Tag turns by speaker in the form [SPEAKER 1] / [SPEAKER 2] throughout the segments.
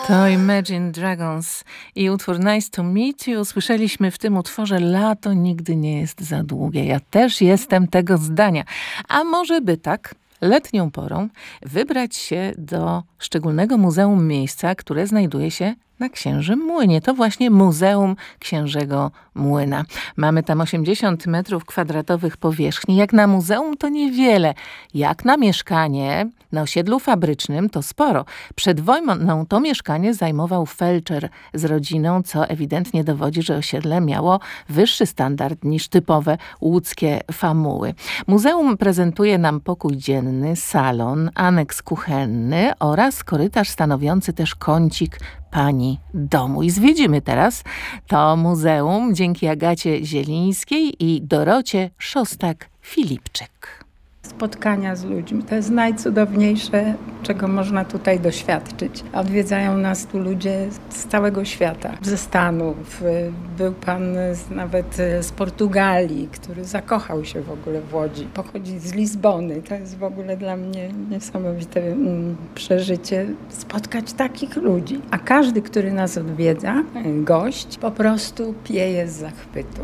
[SPEAKER 1] To Imagine Dragons i utwór Nice to Meet You. Słyszeliśmy w tym utworze lato nigdy nie jest za długie. Ja też jestem tego zdania. A może by tak letnią porą wybrać się do szczególnego muzeum miejsca, które znajduje się na Księżym Młynie. To właśnie Muzeum Księżego Młyna. Mamy tam 80 metrów kwadratowych powierzchni. Jak na muzeum to niewiele. Jak na mieszkanie na osiedlu fabrycznym to sporo. Przed wojną to mieszkanie zajmował felczer z rodziną, co ewidentnie dowodzi, że osiedle miało wyższy standard niż typowe łódzkie famuły. Muzeum prezentuje nam pokój dzienny, salon, aneks kuchenny oraz korytarz stanowiący też kącik pani domu. I zwiedzimy teraz to muzeum dzięki Agacie Zielińskiej i Dorocie Szostak-Filipczyk.
[SPEAKER 2] Spotkania z ludźmi. To jest najcudowniejsze, czego można tutaj doświadczyć. Odwiedzają nas tu ludzie z całego świata, ze Stanów. Był pan nawet z Portugalii, który zakochał się w ogóle w Łodzi. Pochodzi z Lizbony. To jest w ogóle dla mnie niesamowite przeżycie, spotkać takich ludzi. A każdy, który nas odwiedza, gość, po prostu pieje z zachwytu.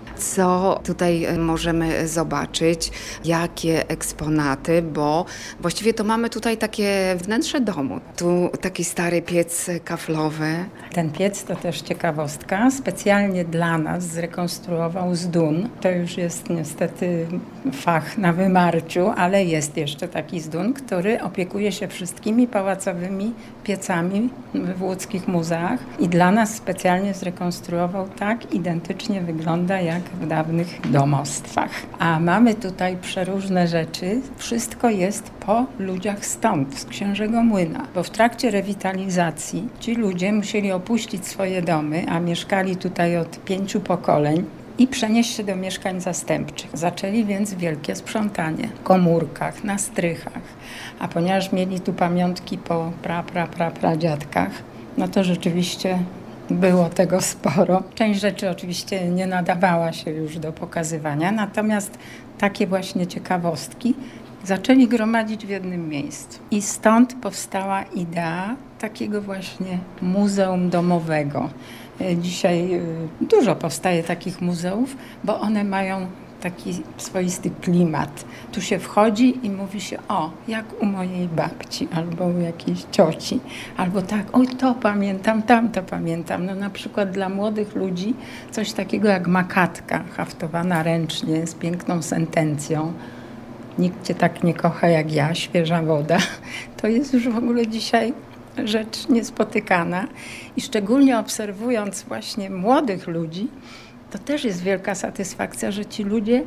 [SPEAKER 3] Co tutaj możemy zobaczyć, jakie eksponaty, bo właściwie to mamy tutaj takie wnętrze domu. Tu taki stary piec kaflowy.
[SPEAKER 2] Ten piec to też ciekawostka. Specjalnie dla nas zrekonstruował z dun. To już jest niestety fach na wymarciu, ale jest jeszcze taki z dun, który opiekuje się wszystkimi pałacowymi piecami w łódzkich muzeach i dla nas specjalnie zrekonstruował tak, identycznie wygląda jak w dawnych domostwach. A mamy tutaj przeróżne rzeczy. Wszystko jest po ludziach stąd, z Księżego Młyna. Bo w trakcie rewitalizacji ci ludzie musieli opuścić swoje domy, a mieszkali tutaj od 5 pokoleń i przenieść się do mieszkań zastępczych. Zaczęli więc wielkie sprzątanie w komórkach, na strychach. A ponieważ mieli tu pamiątki po pradziadkach, no to rzeczywiście było tego sporo. Część rzeczy oczywiście nie nadawała się już do pokazywania, natomiast takie właśnie ciekawostki zaczęli gromadzić w jednym miejscu. I stąd powstała idea takiego właśnie muzeum domowego. Dzisiaj dużo powstaje takich muzeów, bo one mają taki swoisty klimat. Tu się wchodzi i mówi się, o, jak u mojej babci, albo u jakiejś cioci, albo tak, oj, to pamiętam, tamto pamiętam. No na przykład dla młodych ludzi coś takiego jak makatka, haftowana ręcznie, z piękną sentencją. Nikt cię tak nie kocha jak ja, świeża woda. To jest już w ogóle dzisiaj rzecz niespotykana. I szczególnie obserwując właśnie młodych ludzi, to też jest wielka satysfakcja, że ci ludzie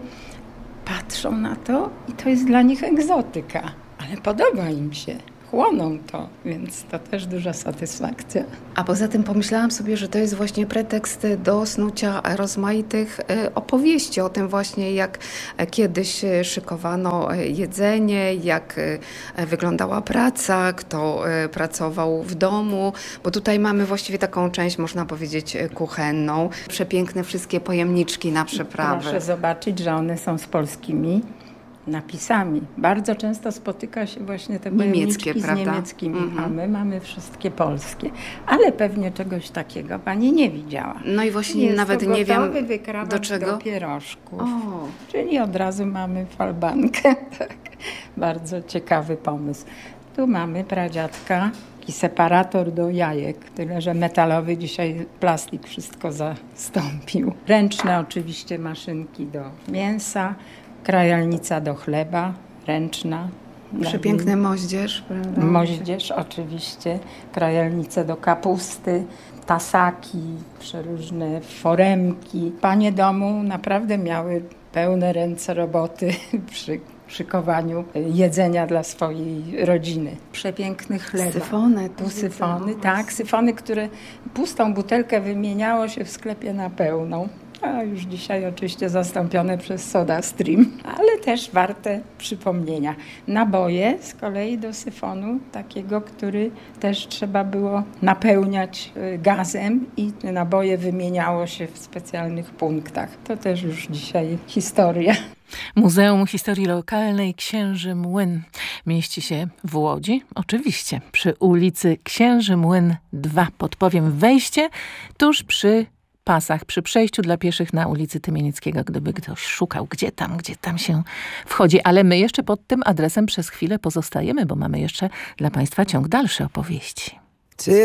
[SPEAKER 2] patrzą na to i to jest dla nich egzotyka, ale podoba im się, chłoną to, więc to też duża satysfakcja.
[SPEAKER 3] A poza tym pomyślałam sobie, że to jest właśnie pretekst do snucia rozmaitych opowieści o tym właśnie, jak kiedyś szykowano jedzenie, jak wyglądała praca, kto pracował w domu, bo tutaj mamy właściwie taką część, można powiedzieć, kuchenną. Przepiękne wszystkie pojemniczki na przeprawy.
[SPEAKER 2] Proszę zobaczyć, że one są z polskimi napisami. Bardzo często spotyka się właśnie te pojemniczki z niemieckimi, a my mamy wszystkie polskie. Ale pewnie czegoś takiego pani nie widziała.
[SPEAKER 3] No i właśnie
[SPEAKER 2] jest
[SPEAKER 3] nawet nie wiem
[SPEAKER 2] do czego. Do pierożków. Czyli od razu mamy falbankę. Tak. Bardzo ciekawy pomysł. Tu mamy pradziadka i separator do jajek, tyle że metalowy, dzisiaj plastik wszystko zastąpił. Ręczne oczywiście maszynki do mięsa, krajalnica do chleba, ręczna.
[SPEAKER 3] Przepiękny moździerz, prawda?
[SPEAKER 2] Moździerz oczywiście, krajalnice do kapusty, tasaki, przeróżne foremki. Panie domu naprawdę miały pełne ręce roboty przy szykowaniu jedzenia dla swojej rodziny. Przepiękny chleb.
[SPEAKER 3] Syfony.
[SPEAKER 2] Tu syfony, tak. Syfony, które pustą butelkę wymieniało się w sklepie na pełną. a już dzisiaj oczywiście zastąpione przez Soda Stream, ale też warte przypomnienia. Naboje z kolei do syfonu, takiego, który też trzeba było napełniać gazem i te naboje wymieniało się w specjalnych punktach. To też już dzisiaj historia.
[SPEAKER 1] Muzeum Historii Lokalnej Księży Młyn mieści się w Łodzi, oczywiście przy ulicy Księży Młyn 2. Podpowiem, wejście tuż przy pasach, przy przejściu dla pieszych na ulicy Tymienieckiego, gdyby ktoś szukał, gdzie tam się wchodzi. Ale my jeszcze pod tym adresem przez chwilę pozostajemy, bo mamy jeszcze dla Państwa ciąg dalszy opowieści.